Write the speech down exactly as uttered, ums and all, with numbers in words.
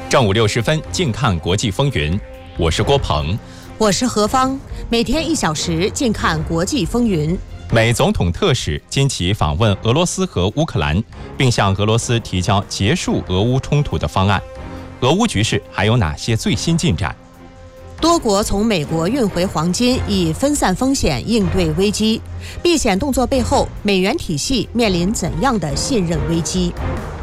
正午六十分，近看国际风云。我是郭鹏， 我是何芳。每天一小时，近看国际风云。 美总统特使金奇访问俄罗斯和乌克兰，并向俄罗斯提交结束俄乌冲突的方案。俄乌局势还有哪些最新进展？ 多国从美国运回黄金，以分散风险应对危机。避险动作背后，美元体系面临怎样的信任危机？